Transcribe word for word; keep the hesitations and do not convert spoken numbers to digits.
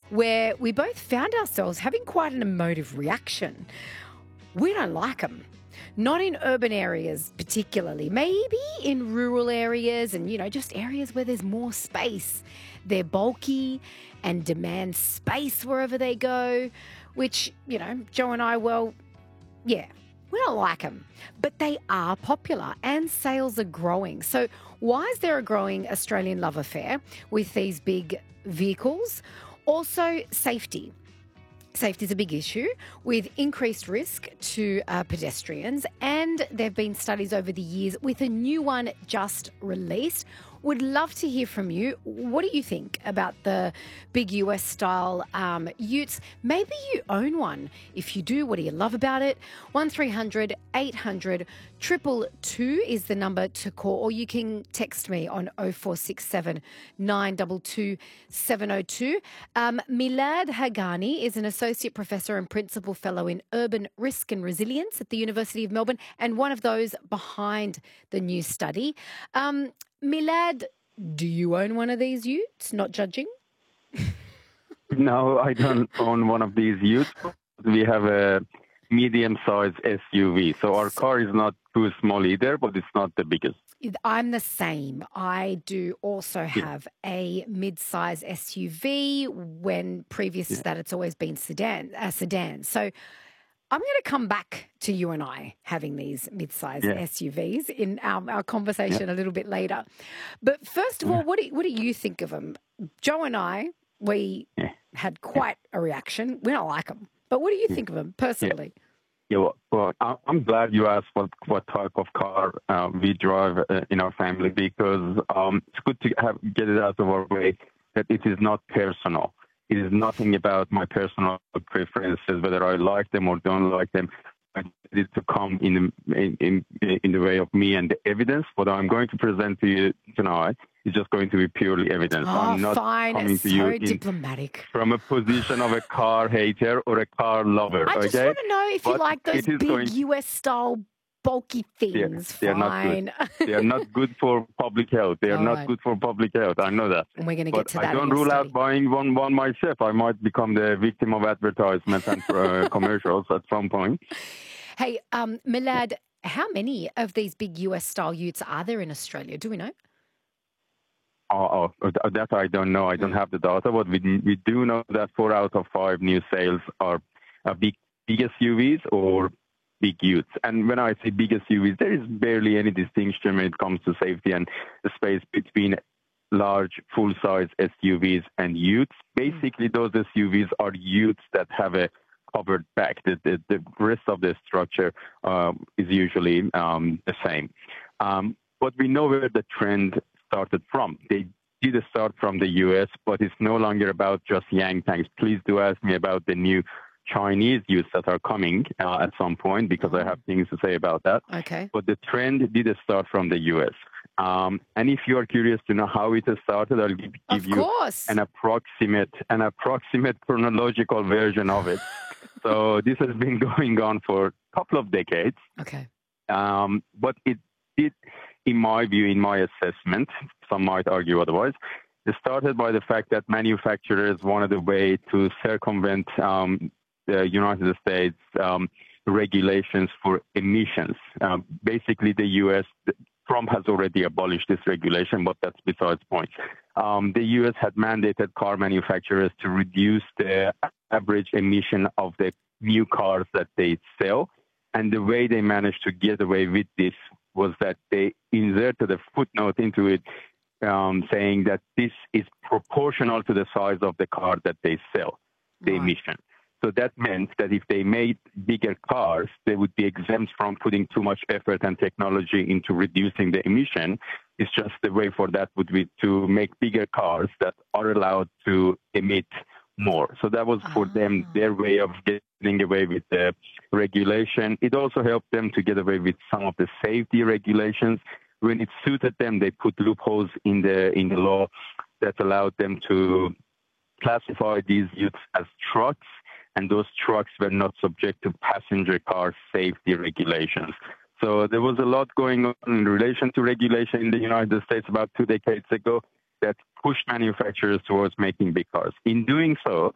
where we both found ourselves having quite an emotive reaction. We don't like them. Not in urban areas particularly, maybe in rural areas and, you know, just areas where there's more space. They're bulky and demand space wherever they go, which, you know, Joe and I, well, yeah, we don't like them. But they are popular and sales are growing. So why is there a growing Australian love affair with these big vehicles? Also, safety. Safety is a big issue with increased risk to uh, pedestrians, and there have been studies over the years with a new one just released. Would love to hear from you. What do you think about the big U S style um, utes? Maybe you own one. If you do, what do you love about it? one three hundred eight hundred two two two is the number to call, or you can text me on oh four six seven nine two two seven oh two. Um, Milad Haghani is an associate professor and principal fellow in urban risk and resilience at the University of Melbourne, and one of those behind the new study. Um, Milad, do you own one of these utes? Not judging. No, I don't own one of these utes. We have a medium-sized S U V. So our car is not too small either, but it's not the biggest. I'm the same. I do also have a mid-size S U V when previous to that it's always been sedan, a sedan. So I'm going to come back to you and I having these mid-size yeah. S U Vs in our, our conversation yeah. a little bit later. But first of all, what do, what do you think of them? Joe and I, we yeah. had quite a reaction. We don't like them. But what do you think of them personally? Yeah, yeah well, well, I'm glad you asked what, what type of car uh, we drive uh, in our family, because um, it's good to have, get it out of our way that it is not personal. It is nothing about my personal preferences, whether I like them or don't like them. I need it to come in the, in, in the way of me and the evidence. What I'm going to present to you tonight is just going to be purely evidence. Oh, I'm not fine. coming It's to so you in, diplomatic. from a position of a car hater or a car lover. I just okay? want to know if but you like those big going, U S-style bulky things. Yeah, they are fine. not good. They are not good for public health. They are All not right. good for public health. I know that. And we're going to but get to that. I don't in rule study. out buying one, one myself. I might become the victim of advertisements and uh, commercials at some point. Hey, um, Milad, how many of these big U S-style utes are there in Australia? Do we know? Oh, oh, that I don't know. I don't have the data, but we we do know that four out of five new sales are uh, big big S U Vs or big utes. And when I say big S U Vs, there is barely any distinction when it comes to safety and the space between large full-size S U Vs and utes. Basically, those S U Vs are utes that have a covered back. The, the, the rest of the structure um, is usually um, the same. Um, but we know where the trend started from. They did start from the U S, but it's no longer about just Yang tanks. Please do ask me about the new Chinese utes that are coming uh, at some point, because I have things to say about that. Okay. But the trend did start from the U S. Um, and if you are curious to know how it started, I'll give, give you an approximate, an approximate chronological version of it. So this has been going on for a couple of decades. Okay. Um, but it did, in my view, in my assessment, some might argue otherwise, it started by the fact that manufacturers wanted a way to circumvent um, the United States um, regulations for emissions. Um, basically, the U S, Trump has already abolished this regulation, but that's besides the point. Um, the U S had mandated car manufacturers to reduce the average emission of the new cars that they sell. And the way they managed to get away with this was that they inserted a footnote into it um, saying that this is proportional to the size of the car that they sell, the right. emission. So that meant that if they made bigger cars, they would be exempt from putting too much effort and technology into reducing the emission. It's just the way for that would be to make bigger cars that are allowed to emit more. So that was for ah. them, their way of getting away with the regulation. It also helped them to get away with some of the safety regulations. When it suited them, they put loopholes in the in the law that allowed them to classify these utes as trucks, and those trucks were not subject to passenger car safety regulations. So there was a lot going on in relation to regulation in the United States about two decades ago that pushed manufacturers towards making big cars. In doing so,